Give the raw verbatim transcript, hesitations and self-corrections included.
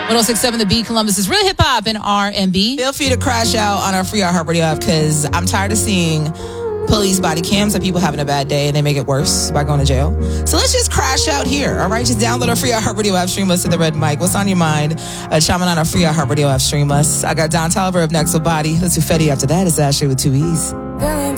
one oh six point seven The Beat, Columbus is real hip hop and R and B. Feel free to crash out on our free iHeartRadio app because I'm tired of seeing police body cams of people having a bad day and they make it worse by going to jail. So let's just crash out here, all right? Just download our free iHeartRadio app, stream us to the Red Mic. What's on your mind? Uh, chime in on our free iHeartRadio app, stream us. I got Don Toliver up next with Body. Let's do Fetty after that. It's Ashley with two E's.